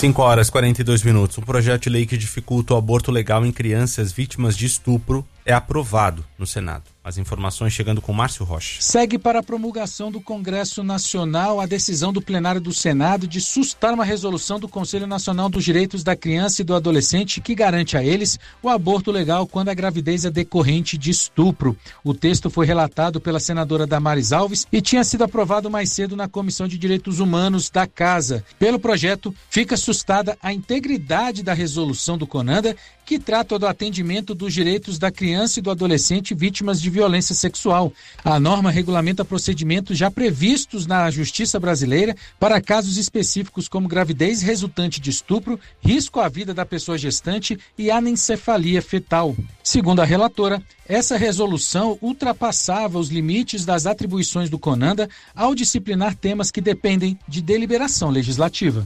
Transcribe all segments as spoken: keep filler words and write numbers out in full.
cinco horas e quarenta e dois minutos. Um projeto de lei que dificulta o aborto legal em crianças vítimas de estupro é aprovado no Senado. As informações chegando com Márcio Rocha. Segue para a promulgação do Congresso Nacional a decisão do plenário do Senado de sustar uma resolução do Conselho Nacional dos Direitos da Criança e do Adolescente que garante a eles o aborto legal quando a gravidez é decorrente de estupro. O texto foi relatado pela senadora Damares Alves e tinha sido aprovado mais cedo na Comissão de Direitos Humanos da Casa. Pelo projeto, fica sustada a integridade da resolução do CONANDA, que trata do atendimento dos direitos da criança e do adolescente vítimas de violência sexual. A norma regulamenta procedimentos já previstos na Justiça brasileira para casos específicos como gravidez resultante de estupro, risco à vida da pessoa gestante e anencefalia fetal. Segundo a relatora, essa resolução ultrapassava os limites das atribuições do CONANDA ao disciplinar temas que dependem de deliberação legislativa.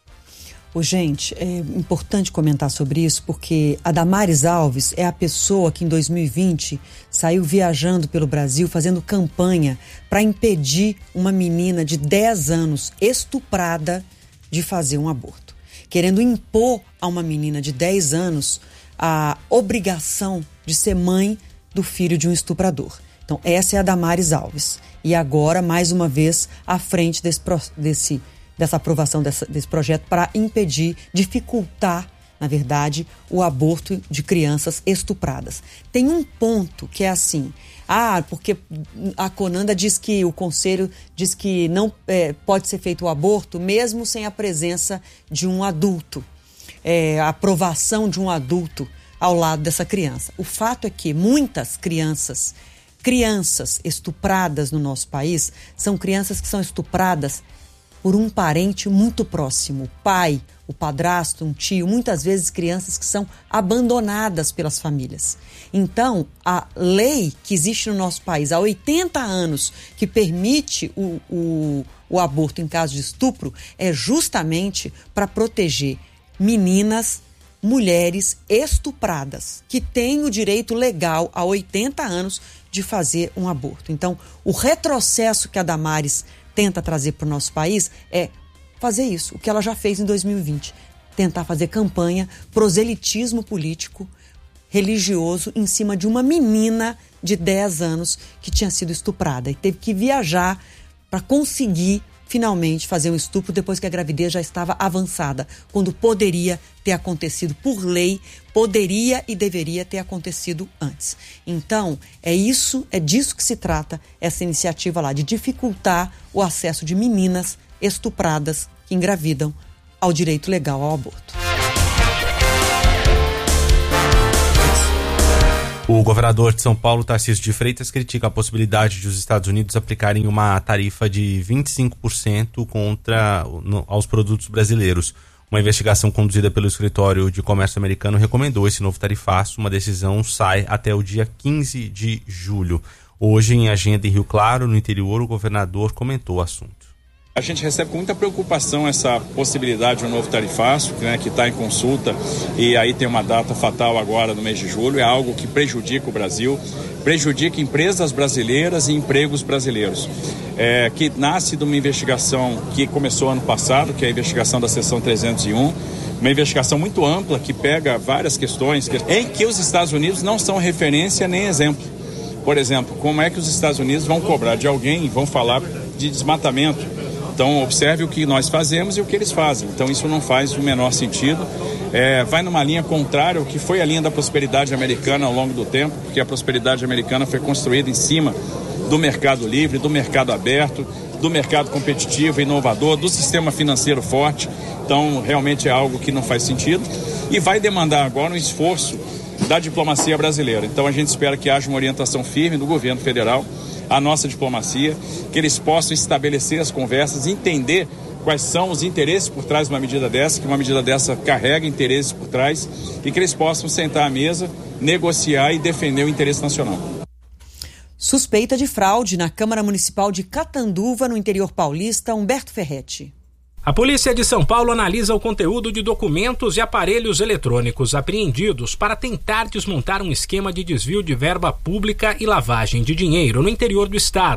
Ô, gente, é importante comentar sobre isso porque a Damares Alves é a pessoa que em dois mil e vinte saiu viajando pelo Brasil fazendo campanha para impedir uma menina de dez anos estuprada de fazer um aborto, querendo impor a uma menina de dez anos a obrigação de ser mãe do filho de um estuprador. Então, essa é a Damares Alves. E agora, mais uma vez, à frente desse, desse dessa aprovação dessa, desse projeto para impedir, dificultar, na verdade, o aborto de crianças estupradas. Tem um ponto que é assim, ah, porque a CONANDA diz que, o Conselho diz que não é, pode ser feito o aborto mesmo sem a presença de um adulto, é, a aprovação de um adulto ao lado dessa criança. O fato é que muitas crianças, crianças estupradas no nosso país, são crianças que são estupradas por um parente muito próximo, o pai, o padrasto, um tio, muitas vezes crianças que são abandonadas pelas famílias. Então, a lei que existe no nosso país há oitenta anos, que permite o, o, o aborto em caso de estupro, é justamente para proteger meninas, mulheres estupradas, que têm o direito legal há oitenta anos de fazer um aborto. Então, o retrocesso que a Damares tenta trazer para o nosso país é fazer isso, o que ela já fez em dois mil e vinte. Tentar fazer campanha, proselitismo político, religioso, em cima de uma menina de dez anos que tinha sido estuprada e teve que viajar para conseguir finalmente fazer um estupro depois que a gravidez já estava avançada, quando poderia ter acontecido por lei, poderia e deveria ter acontecido antes. Então, é isso, é disso que se trata essa iniciativa lá, de dificultar o acesso de meninas estupradas que engravidam ao direito legal ao aborto. O governador de São Paulo, Tarcísio de Freitas, critica a possibilidade de os Estados Unidos aplicarem uma tarifa de vinte e cinco por cento contra, no, aos produtos brasileiros. Uma investigação conduzida pelo Escritório de Comércio americano recomendou esse novo tarifaço. Uma decisão sai até o dia quinze de julho. Hoje, em agenda em Rio Claro, no interior, o governador comentou o assunto. A gente recebe com muita preocupação essa possibilidade de um novo tarifaço, né, que está em consulta, e aí tem uma data fatal agora no mês de julho. É algo que prejudica o Brasil, prejudica empresas brasileiras e empregos brasileiros, é, que nasce de uma investigação que começou ano passado, que é a investigação da seção trezentos e um, uma investigação muito ampla que pega várias questões em que os Estados Unidos não são referência nem exemplo. Por exemplo, como é que os Estados Unidos vão cobrar de alguém e vão falar de desmatamento? Então, observe o que nós fazemos e o que eles fazem. Então, isso não faz o menor sentido. É, vai numa linha contrária ao que foi a linha da prosperidade americana ao longo do tempo, porque a prosperidade americana foi construída em cima do mercado livre, do mercado aberto, do mercado competitivo, inovador, do sistema financeiro forte. Então, realmente é algo que não faz sentido e vai demandar agora um esforço da diplomacia brasileira. Então, a gente espera que haja uma orientação firme do governo federal, a nossa diplomacia, que eles possam estabelecer as conversas, entender quais são os interesses por trás de uma medida dessa, que uma medida dessa carrega interesses por trás, e que eles possam sentar à mesa, negociar e defender o interesse nacional. Suspeita de fraude na Câmara Municipal de Catanduva, no interior paulista, Humberto Ferretti. A Polícia de São Paulo analisa o conteúdo de documentos e aparelhos eletrônicos apreendidos para tentar desmontar um esquema de desvio de verba pública e lavagem de dinheiro no interior do estado.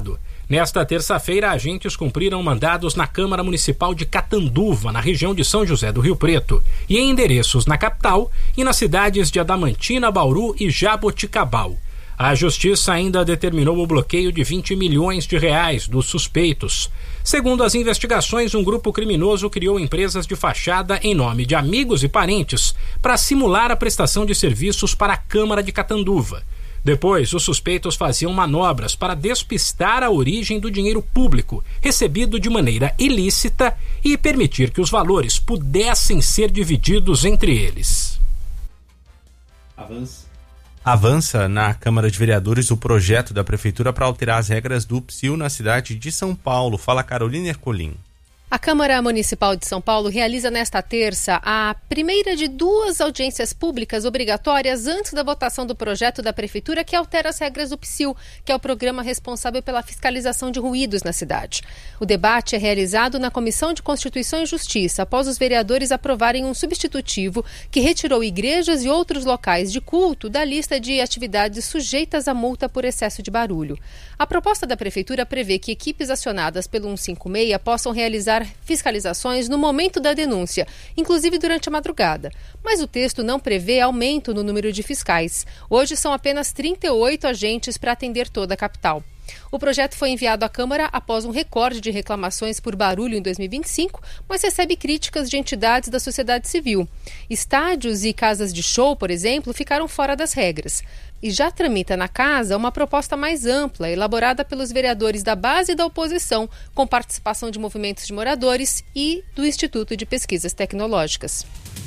Nesta terça-feira, agentes cumpriram mandados na Câmara Municipal de Catanduva, na região de São José do Rio Preto, e em endereços na capital e nas cidades de Adamantina, Bauru e Jaboticabal. A Justiça ainda determinou o bloqueio de vinte milhões de reais dos suspeitos. Segundo as investigações, um grupo criminoso criou empresas de fachada em nome de amigos e parentes para simular a prestação de serviços para a Câmara de Catanduva. Depois, os suspeitos faziam manobras para despistar a origem do dinheiro público, recebido de maneira ilícita, e permitir que os valores pudessem ser divididos entre eles. Avança. Avança na Câmara de Vereadores o projeto da Prefeitura para alterar as regras do P S I U na cidade de São Paulo. Fala Carolina Ercolim. A Câmara Municipal de São Paulo realiza nesta terça a primeira de duas audiências públicas obrigatórias antes da votação do projeto da Prefeitura que altera as regras do P S I U, que é o programa responsável pela fiscalização de ruídos na cidade. O debate é realizado na Comissão de Constituição e Justiça, após os vereadores aprovarem um substitutivo que retirou igrejas e outros locais de culto da lista de atividades sujeitas a multa por excesso de barulho. A proposta da Prefeitura prevê que equipes acionadas pelo cento e cinquenta e seis possam realizar fiscalizações no momento da denúncia, inclusive durante a madrugada. Mas o texto não prevê aumento no número de fiscais. Hoje são apenas trinta e oito agentes para atender toda a capital. O projeto foi enviado à Câmara após um recorde de reclamações por barulho em dois mil e vinte e cinco, mas recebe críticas de entidades da sociedade civil. Estádios e casas de show, por exemplo, ficaram fora das regras. E já tramita na casa uma proposta mais ampla, elaborada pelos vereadores da base e da oposição, com participação de movimentos de moradores e do Instituto de Pesquisas Tecnológicas.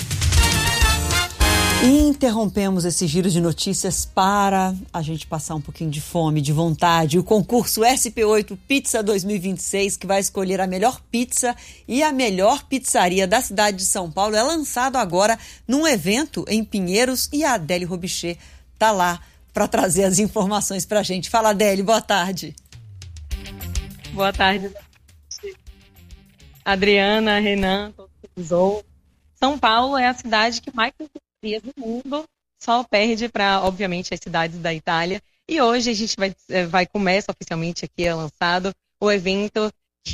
E interrompemos esse giro de notícias para a gente passar um pouquinho de fome, de vontade. O concurso S P oito Pizza dois mil e vinte e seis, que vai escolher a melhor pizza e a melhor pizzaria da cidade de São Paulo, é lançado agora num evento em Pinheiros, e a Adélie Robichê está lá para trazer as informações para a gente. Fala, Adélie, boa tarde. Boa tarde, Adriana, Renan, todos. São Paulo é a cidade que mais tem pizzarias no mundo, só perde para, obviamente, as cidades da Itália. E hoje a gente vai, vai começa oficialmente aqui, é lançado o evento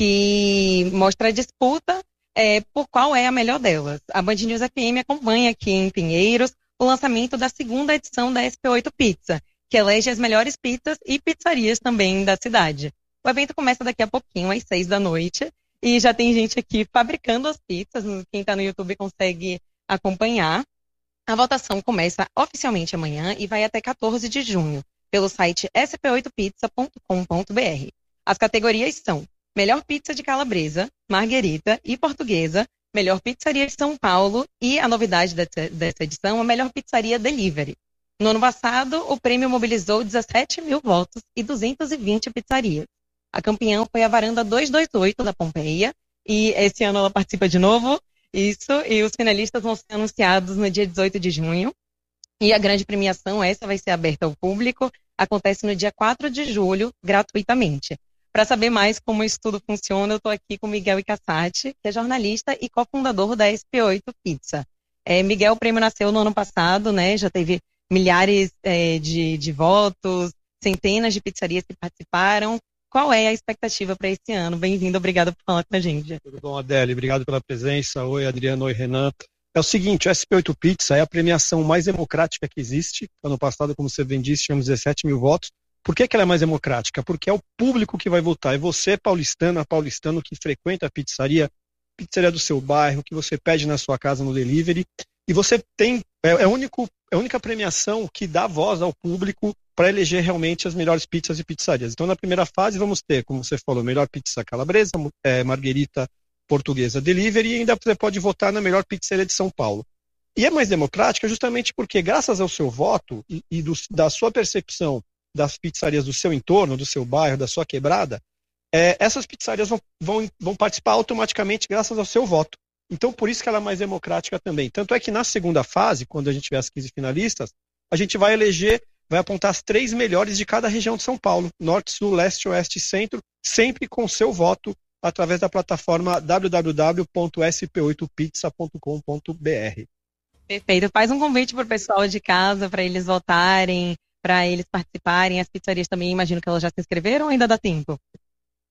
que mostra a disputa é, por qual é a melhor delas. A Band News F M acompanha aqui em Pinheiros o lançamento da segunda edição da S P oito Pizza, que elege as melhores pizzas e pizzarias também da cidade. O evento começa daqui a pouquinho, às seis da noite, e já tem gente aqui fabricando as pizzas. Quem está no YouTube consegue acompanhar. A votação começa oficialmente amanhã e vai até quatorze de junho, pelo site s p oito pizza ponto com ponto b r. As categorias são melhor pizza de calabresa, marguerita e portuguesa, melhor pizzaria de São Paulo e, a novidade dessa, dessa edição, a melhor pizzaria delivery. No ano passado, o prêmio mobilizou dezessete mil votos e duzentas e vinte pizzarias. A campeã foi a Varanda duzentos e vinte e oito da Pompeia, e esse ano ela participa de novo, isso, e os finalistas vão ser anunciados no dia dezoito de junho. E a grande premiação, essa vai ser aberta ao público, acontece no dia quatro de julho, gratuitamente. Para saber mais como isso tudo funciona, eu estou aqui com Miguel Icassati, que é jornalista e cofundador da S P oito Pizza. É, Miguel, o prêmio nasceu no ano passado, né? Já teve milhares é, de, de votos, centenas de pizzarias que participaram. Qual é a expectativa para esse ano? Bem-vindo, obrigado por falar com a gente. Tudo bom, Adélie? Obrigado pela presença. Oi, Adriano. Oi, Renan. É o seguinte, o S P oito Pizza é a premiação mais democrática que existe. Ano passado, como você bem disse, tivemos dezessete mil votos. Por que que ela é mais democrática? Porque é o público que vai votar. É você, paulistana, paulistano, que frequenta a pizzaria, pizzaria do seu bairro, que você pede na sua casa no delivery. E você tem, é, é, único, é a única premiação que dá voz ao público para eleger realmente as melhores pizzas e pizzarias. Então, na primeira fase, vamos ter, como você falou, melhor pizza calabresa, é, marguerita, portuguesa, delivery, e ainda você pode votar na melhor pizzaria de São Paulo. E é mais democrática justamente porque, graças ao seu voto e, e do, da sua percepção das pizzarias do seu entorno, do seu bairro, da sua quebrada, é, essas pizzarias vão, vão, vão participar automaticamente graças ao seu voto. Então, por isso que ela é mais democrática também. Tanto é que na segunda fase, quando a gente tiver as quinze finalistas, a gente vai eleger, vai apontar as três melhores de cada região de São Paulo, norte, sul, leste, oeste e centro, sempre com seu voto, através da plataforma w w w ponto s p oito pizza ponto com ponto b r. Perfeito. Faz um convite para o pessoal de casa, para eles votarem, para eles participarem. As pizzarias também, imagino que elas já se inscreveram ou ainda dá tempo?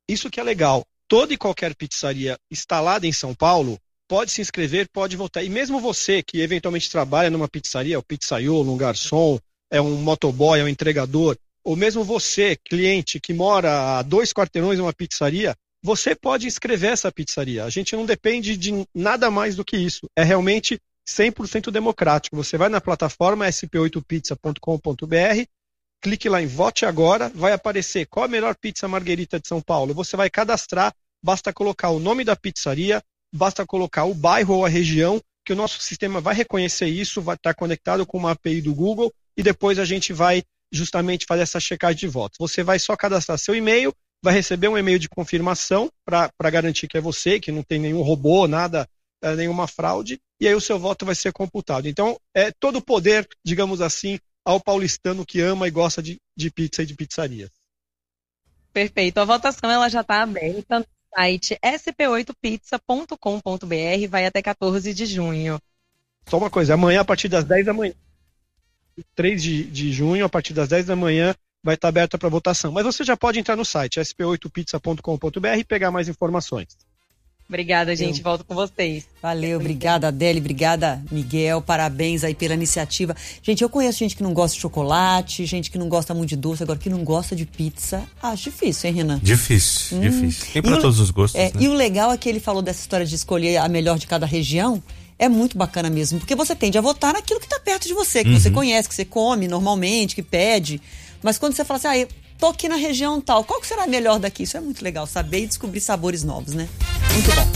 isso que é legal. Toda e qualquer pizzaria instalada em São Paulo pode se inscrever, pode votar. E mesmo você que eventualmente trabalha numa pizzaria, o pizzaiolo, um garçom, é um motoboy, é um entregador, ou mesmo você, cliente que mora a dois quarteirões numa pizzaria, você pode inscrever essa pizzaria. A gente não depende de nada mais do que isso. É realmente cem por cento democrático. Você vai na plataforma s p oito pizza ponto com ponto b r, clique lá em Vote Agora, vai aparecer qual a melhor pizza marguerita de São Paulo. Você vai cadastrar, basta colocar o nome da pizzaria, basta colocar o bairro ou a região, que o nosso sistema vai reconhecer isso, vai estar conectado com uma A P I do Google, e depois a gente vai justamente fazer essa checagem de votos. Você vai só cadastrar seu e-mail, vai receber um e-mail de confirmação para garantir que é você, que não tem nenhum robô, nada, nenhuma fraude, e aí o seu voto vai ser computado. Então, é todo o poder, digamos assim, ao paulistano que ama e gosta de, de pizza e de pizzaria. Perfeito. A votação ela já está aberta no site s p oito pizza ponto com ponto b r, vai até quatorze de junho. Só uma coisa, amanhã a partir das dez da manhã, três de junho, a partir das dez da manhã, vai estar aberta para votação. Mas você já pode entrar no site s p oito pizza ponto com ponto b r e pegar mais informações. Obrigada, gente. Eu... Volto com vocês. Valeu, obrigada, Adélia, obrigada, Miguel. Parabéns aí pela iniciativa. Gente, eu conheço gente que não gosta de chocolate, gente que não gosta muito de doce, agora que não gosta de pizza. Acho difícil, hein, Renan? Difícil, hum. difícil. Tem para todos os gostos, é, né? E o legal é que ele falou dessa história de escolher a melhor de cada região. É muito bacana mesmo, porque você tende a votar naquilo que está perto de você, que uhum. você conhece, que você come normalmente, que pede. Mas quando você fala assim, ah, eu tô aqui na região tal, qual que será melhor daqui? Isso é muito legal, saber e descobrir sabores novos, né? Muito bom.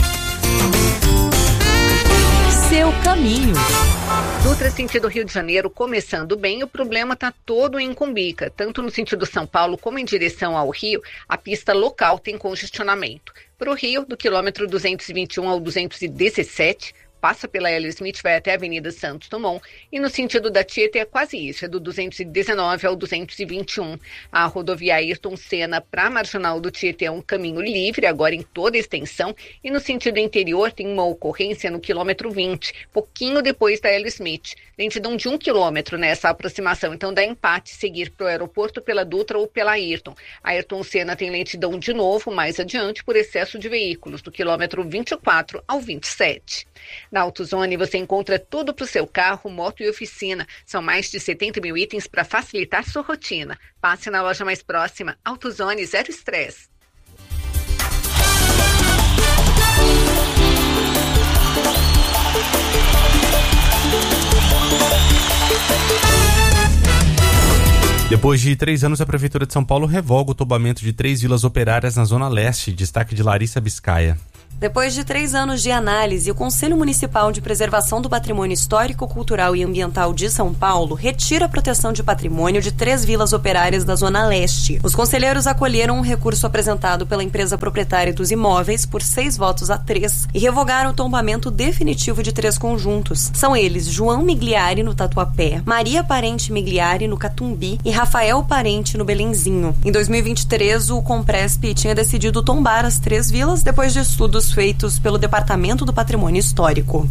Seu caminho. Dutra sentido Rio de Janeiro começando bem, o problema está todo em Cumbica. Tanto no sentido São Paulo como em direção ao Rio, a pista local tem congestionamento. Para o Rio, do quilômetro duzentos e vinte e um ao duzentos e dezessete, passa pela L. Smith, vai até a Avenida Santos Dumont, e no sentido da Tietê é quase isso, é do duzentos e dezenove ao duzentos e vinte e um. A rodovia Ayrton Senna para a Marginal do Tietê é um caminho livre, agora em toda a extensão, e no sentido interior tem uma ocorrência no quilômetro vinte, pouquinho depois da L. Smith. Lentidão de um quilômetro nessa aproximação, então dá empate seguir para o aeroporto pela Dutra ou pela Ayrton. A Ayrton Senna tem lentidão de novo, mais adiante, por excesso de veículos, do quilômetro vinte e quatro ao vinte e sete. Na AutoZone você encontra tudo para o seu carro, moto e oficina. São mais de setenta mil itens para facilitar sua rotina. Passe na loja mais próxima. AutoZone, zero estresse. Depois de três anos, a Prefeitura de São Paulo revoga o tombamento de três vilas operárias na Zona Leste. Destaque de Larissa Biscaia. Depois de três anos de análise, o Conselho Municipal de Preservação do Patrimônio Histórico, Cultural e Ambiental de São Paulo retira a proteção de patrimônio de três vilas operárias da Zona Leste. Os conselheiros acolheram um recurso apresentado pela empresa proprietária dos imóveis por seis votos a três e revogaram o tombamento definitivo de três conjuntos. São eles João Migliari, no Tatuapé, Maria Parente Migliari, no Catumbi e Rafael Parente, no Belenzinho. Em dois mil e vinte e três, o Compresp tinha decidido tombar as três vilas depois de estudos feitos pelo Departamento do Patrimônio Histórico.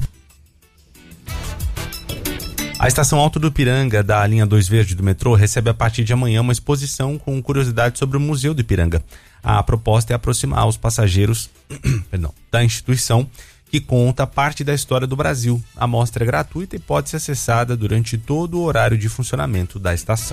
A estação Alto do Ipiranga, da linha dois Verde do metrô, recebe a partir de amanhã uma exposição com curiosidades sobre o Museu do Ipiranga. A proposta é aproximar os passageiros perdão, da instituição, que conta parte da história do Brasil. A mostra é gratuita e pode ser acessada durante todo o horário de funcionamento da estação.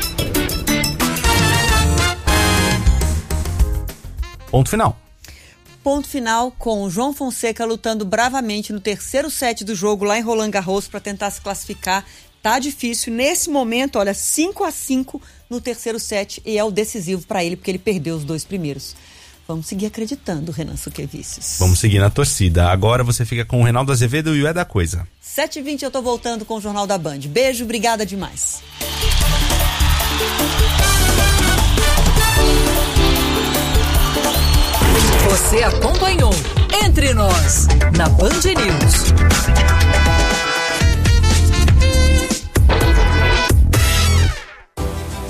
Ponto final. Ponto final com o João Fonseca lutando bravamente no terceiro set do jogo lá em Roland Garros para tentar se classificar. Tá difícil. Nesse momento, olha, cinco a cinco no terceiro set e é o decisivo para ele porque ele perdeu os dois primeiros. Vamos seguir acreditando, Renan Suquevicius. Vamos seguir na torcida. Agora você fica com o Reinaldo Azevedo e o É da Coisa. sete e vinte eu tô voltando com o Jornal da Band. Beijo, obrigada demais. Você acompanhou Entre Nós, na Band News.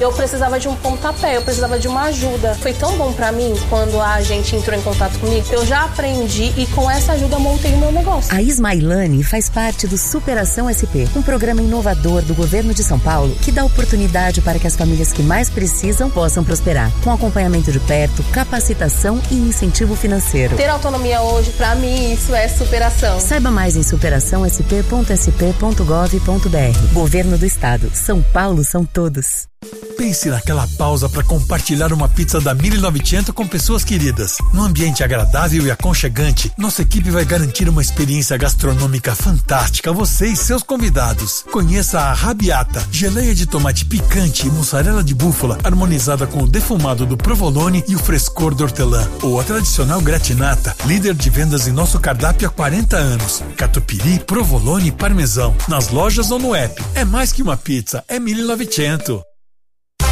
Eu precisava de um pontapé, eu precisava de uma ajuda. Foi tão bom pra mim quando a gente entrou em contato comigo. Eu já aprendi e com essa ajuda eu montei o meu negócio. A Ismailane faz parte do Superação S P, um programa inovador do governo de São Paulo que dá oportunidade para que as famílias que mais precisam possam prosperar, com acompanhamento de perto, capacitação e incentivo financeiro. Ter autonomia hoje, pra mim, isso é superação. Saiba mais em superação s p ponto s p ponto gov ponto b r. Governo do Estado. São Paulo são todos. Pense naquela pausa para compartilhar uma pizza da mil e novecentos com pessoas queridas. Num ambiente agradável e aconchegante, nossa equipe vai garantir uma experiência gastronômica fantástica a você e seus convidados. Conheça a Rabiata, geleia de tomate picante e mussarela de búfala, harmonizada com o defumado do provolone e o frescor do hortelã. Ou a tradicional gratinata, líder de vendas em nosso cardápio há quarenta anos. Catupiry, provolone e parmesão. Nas lojas ou no app. É mais que uma pizza, é mil e novecentos.